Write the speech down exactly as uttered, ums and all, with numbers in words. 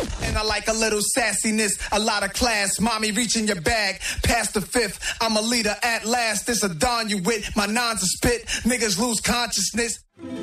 And I like a little sassiness, a lot of class. Mommy, reach in your bag, past the fifth. I'm a leader at last. This a dawn you with. My nines are spit. Niggas lose consciousness.